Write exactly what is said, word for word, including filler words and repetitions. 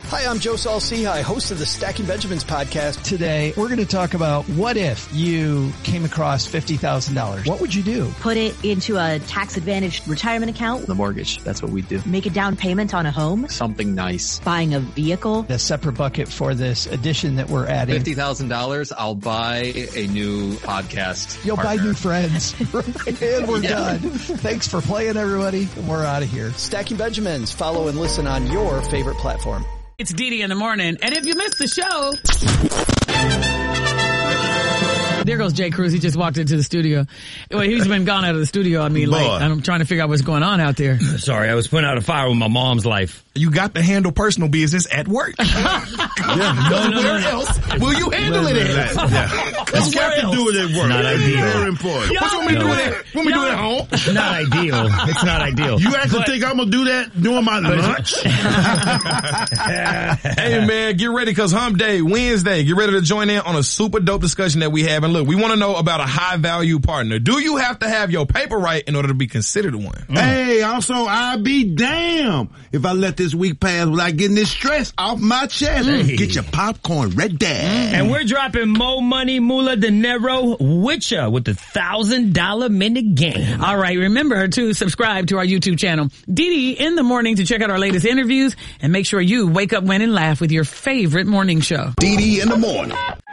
Hi, I'm Joe Saul-Sehy, host of the Stacking Benjamins podcast. Today, we're going to talk about what if you came across fifty thousand dollars. What would you do? Put it into a tax-advantaged retirement account. The mortgage, that's what we do. Make a down payment on a home. Something nice. Buying a vehicle. A separate bucket for this addition that we're adding. fifty thousand dollars, I'll buy a new podcast You'll partner. buy new friends. And we're Yeah. done. Thanks for playing, everybody. We're out of here. Stacking Benjamins. Follow and listen on your favorite platform. It's Dee Dee in the morning. And if you missed the show, there goes Jay Cruz. He just walked into the studio. Well, he's been gone out of the studio on me Boy. late. I'm trying to figure out what's going on out there. Sorry, I was putting out a fire with my mom's life. You got to handle personal business at work. yeah. No, no, Where no. else will you handle it at? Yeah. You got to do it at work. Not It's ideal. very important. What you want me to do No. it at? Want me to do it at home? Not ideal. It's not ideal. You actually think I'm going to do that during my lunch? Hey, man, get ready because Hump Day, Wednesday. Get ready to join in on a super dope discussion that we have. And look, we want to know about a high-value partner. Do you have to have your paper right in order to be considered one? Hey, also, I'll be damned if I let this week pass without getting this stress off my chest. Get your popcorn ready. And we're dropping more money, Mula Dinero, with ya with the thousand dollar minute game. All right. Remember to subscribe to our YouTube channel, Dee Dee in the morning, to check out our latest interviews and make sure you wake up, win, and laugh with your favorite morning show. Dee Dee in the morning.